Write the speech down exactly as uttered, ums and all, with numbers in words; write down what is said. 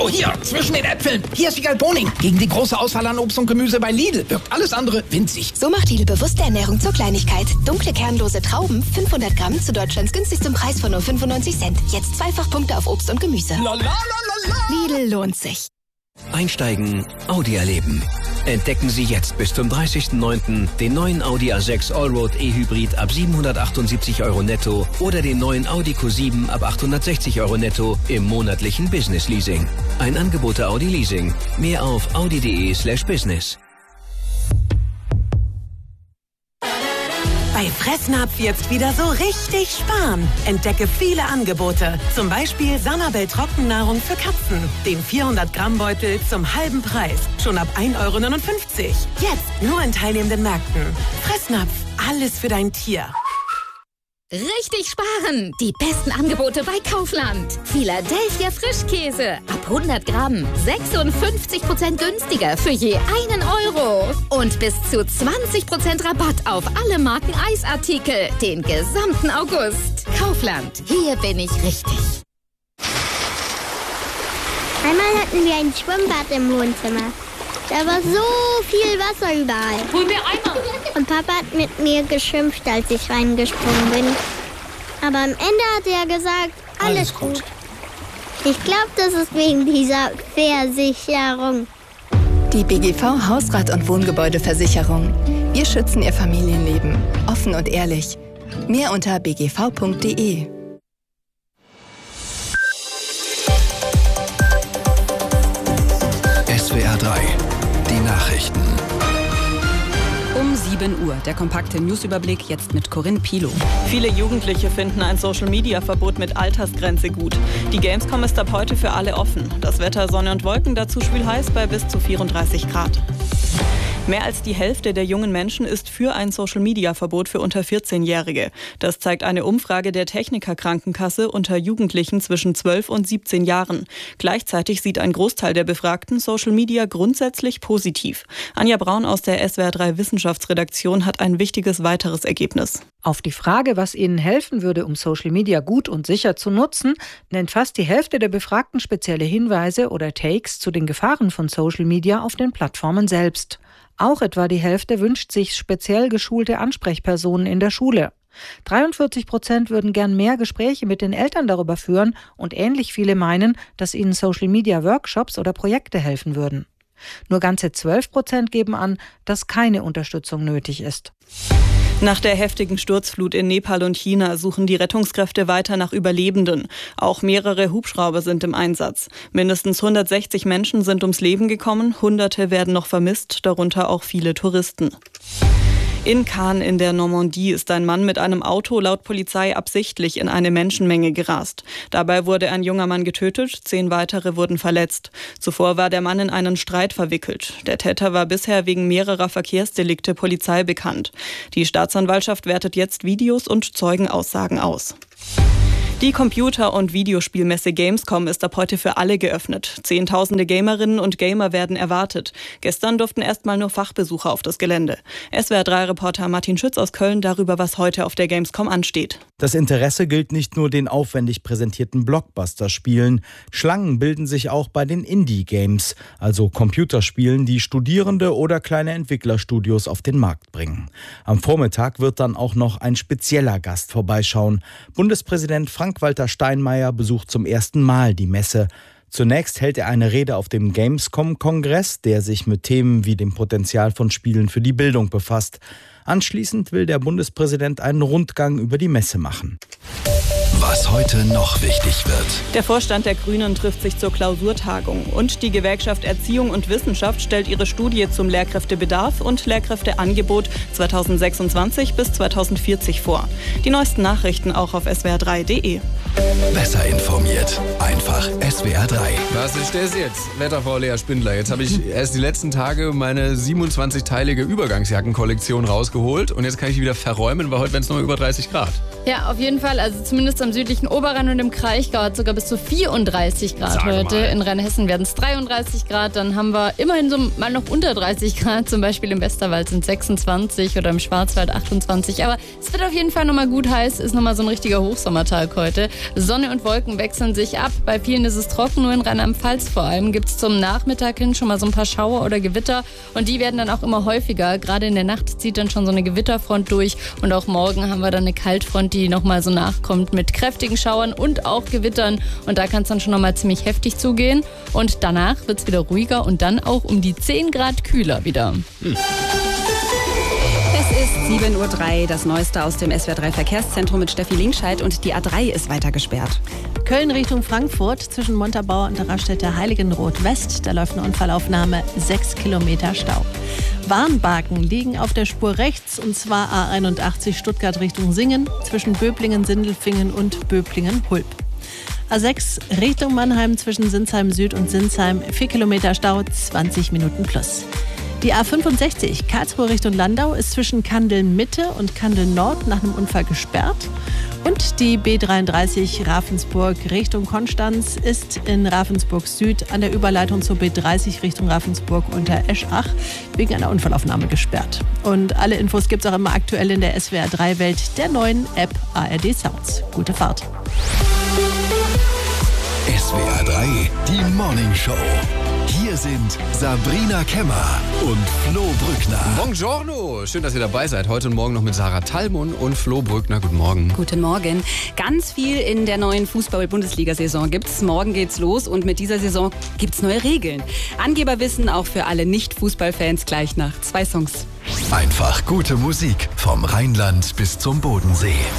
So, hier, zwischen den Äpfeln. Hier ist Wiegald Boning. Gegen die große Auswahl an Obst und Gemüse bei Lidl wirkt alles andere winzig. So macht Lidl bewusste Ernährung zur Kleinigkeit. Dunkle, kernlose Trauben, fünfhundert Gramm zu Deutschlands günstigstem Preis von nur fünfundneunzig Cent. Jetzt zweifach Punkte auf Obst und Gemüse. La, la, la, la, la. Lidl lohnt sich. Einsteigen, Audi erleben. Entdecken Sie jetzt bis zum dreißigsten neunten den neuen Audi A sechs Allroad E-Hybrid ab siebenhundertachtundsiebzig Euro netto oder den neuen Audi Q sieben ab achthundertsechzig Euro netto im monatlichen Business Leasing. Ein Angebot der Audi Leasing. Mehr auf audi.de slash business. Bei Fressnapf jetzt wieder so richtig sparen. Entdecke viele Angebote. Zum Beispiel Sanabel Trockennahrung für Katzen. Den vierhundert Gramm Beutel zum halben Preis. Schon ab ein Euro neunundfünfzig. Jetzt nur in teilnehmenden Märkten. Fressnapf, alles für dein Tier. Richtig sparen! Die besten Angebote bei Kaufland. Philadelphia Frischkäse ab hundert Gramm. sechsundfünfzig Prozent günstiger für je einen Euro. Und bis zu zwanzig Prozent Rabatt auf alle Marken Eisartikel. Den gesamten August. Kaufland. Hier bin ich richtig. Einmal hatten wir ein Schwimmbad im Wohnzimmer. Da war so viel Wasser überall. Hol mir Eimer. Und Papa hat mit mir geschimpft, als ich reingesprungen bin. Aber am Ende hat er gesagt, alles, alles gut. gut. Ich glaube, das ist wegen dieser Versicherung. Die B G V Hausrat- und Wohngebäudeversicherung. Wir schützen Ihr Familienleben. Offen und ehrlich. Mehr unter b g v punkt d e. S W R drei. Die Nachrichten. Um sieben Uhr, der kompakte Newsüberblick jetzt mit Corinne Pilow. Viele Jugendliche finden ein Social-Media-Verbot mit Altersgrenze gut. Die Gamescom ist ab heute für alle offen. Das Wetter Sonne und Wolken, dazu schwül-heiß bei bis zu vierunddreißig Grad. Mehr als die Hälfte der jungen Menschen ist für ein Social-Media-Verbot für unter vierzehnjährige. Das zeigt eine Umfrage der Techniker-Krankenkasse unter Jugendlichen zwischen zwölf und siebzehn Jahren. Gleichzeitig sieht ein Großteil der Befragten Social-Media grundsätzlich positiv. Anja Braun aus der S W R drei Wissenschaftsredaktion hat ein wichtiges weiteres Ergebnis. Auf die Frage, was ihnen helfen würde, um Social Media gut und sicher zu nutzen, nennt fast die Hälfte der Befragten spezielle Hinweise oder Takes zu den Gefahren von Social Media auf den Plattformen selbst. Auch etwa die Hälfte wünscht sich speziell geschulte Ansprechpersonen in der Schule. dreiundvierzig Prozent würden gern mehr Gespräche mit den Eltern darüber führen und ähnlich viele meinen, dass ihnen Social-Media-Workshops oder Projekte helfen würden. Nur ganze zwölf Prozent geben an, dass keine Unterstützung nötig ist. Nach der heftigen Sturzflut in Nepal und China suchen die Rettungskräfte weiter nach Überlebenden. Auch mehrere Hubschrauber sind im Einsatz. Mindestens hundertsechzig Menschen sind ums Leben gekommen, Hunderte werden noch vermisst, darunter auch viele Touristen. In Caen in der Normandie ist ein Mann mit einem Auto laut Polizei absichtlich in eine Menschenmenge gerast. Dabei wurde ein junger Mann getötet, zehn weitere wurden verletzt. Zuvor war der Mann in einen Streit verwickelt. Der Täter war bisher wegen mehrerer Verkehrsdelikte Polizei bekannt. Die Staatsanwaltschaft wertet jetzt Videos und Zeugenaussagen aus. Die Computer- und Videospielmesse Gamescom ist ab heute für alle geöffnet. Zehntausende Gamerinnen und Gamer werden erwartet. Gestern durften erstmal nur Fachbesucher auf das Gelände. S W R drei Reporter Martin Schütz aus Köln darüber, was heute auf der Gamescom ansteht. Das Interesse gilt nicht nur den aufwendig präsentierten Blockbuster-Spielen. Schlangen bilden sich auch bei den Indie-Games, also Computerspielen, die Studierende oder kleine Entwicklerstudios auf den Markt bringen. Am Vormittag wird dann auch noch ein spezieller Gast vorbeischauen. Bundespräsident Frank-Walter Steinmeier besucht zum ersten Mal die Messe. Zunächst hält er eine Rede auf dem Gamescom-Kongress, der sich mit Themen wie dem Potenzial von Spielen für die Bildung befasst. Anschließend will der Bundespräsident einen Rundgang über die Messe machen. Was heute noch wichtig wird. Der Vorstand der Grünen trifft sich zur Klausurtagung. Und die Gewerkschaft Erziehung und Wissenschaft stellt ihre Studie zum Lehrkräftebedarf und Lehrkräfteangebot zweitausendsechsundzwanzig bis zweitausendvierzig vor. Die neuesten Nachrichten auch auf s w r drei punkt d e. Besser informiert. Einfach S W R drei. Was ist das jetzt? Wetterfrau Lea Spindler. Jetzt habe ich erst die letzten Tage meine siebenundzwanzig-teilige Übergangsjackenkollektion rausgeholt. Und jetzt kann ich die wieder verräumen, weil heute werden es noch über dreißig Grad. Ja, auf jeden Fall. Also zumindest am südlichen Oberrhein und im Kraichgau hat sogar bis zu vierunddreißig Grad Sag heute. Mal. In Rheinhessen werden es dreiunddreißig Grad. Dann haben wir immerhin so mal noch unter dreißig Grad. Zum Beispiel im Westerwald sind sechsundzwanzig oder im Schwarzwald achtundzwanzig. Aber es wird auf jeden Fall nochmal gut heiß. Ist nochmal so ein richtiger Hochsommertag heute. Sonne und Wolken wechseln sich ab. Bei vielen ist es trocken, nur in Rheinland-Pfalz vor allem gibt es zum Nachmittag hin schon mal so ein paar Schauer oder Gewitter und die werden dann auch immer häufiger. Gerade in der Nacht zieht dann schon so eine Gewitterfront durch und auch morgen haben wir dann eine Kaltfront, die nochmal so nachkommt mit kräftigen Schauern und auch Gewittern und da kann es dann schon nochmal ziemlich heftig zugehen und danach wird es wieder ruhiger und dann auch um die zehn Grad kühler wieder. Hm. Es ist sieben Uhr drei, das Neueste aus dem S W R drei Verkehrszentrum mit Steffi Linkscheid und die A drei ist weiter gesperrt. Köln Richtung Frankfurt zwischen Montabaur und der Raststätte Heiligenroth West. Da läuft eine Unfallaufnahme, sechs Kilometer Stau. Warnbarken liegen auf der Spur rechts und zwar A einundachtzig Stuttgart Richtung Singen zwischen Böblingen, Sindelfingen und Böblingen-Hulp. A sechs Richtung Mannheim zwischen Sinsheim Süd und Sinsheim, vier Kilometer Stau, zwanzig Minuten plus. Die A fünfundsechzig Karlsruhe Richtung Landau ist zwischen Kandel Mitte und Kandel Nord nach einem Unfall gesperrt. Und die B dreiunddreißig Ravensburg Richtung Konstanz ist in Ravensburg Süd an der Überleitung zur B dreißig Richtung Ravensburg unter Eschach wegen einer Unfallaufnahme gesperrt. Und alle Infos gibt es auch immer aktuell in der S W R drei Welt, der neuen App A R D Sounds. Gute Fahrt. S W R drei, die Morning Show. Hier sind Sabrina Kemmer und Flo Brückner. Buongiorno, schön, dass ihr dabei seid. Heute und morgen noch mit Sarah Tallmund und Flo Brückner. Guten Morgen. Guten Morgen. Ganz viel in der neuen Fußball-Bundesliga-Saison gibt's. Morgen geht's los und mit dieser Saison gibt's neue Regeln. Angeberwissen auch für alle Nicht-Fußballfans gleich nach zwei Songs. Einfach gute Musik vom Rheinland bis zum Bodensee.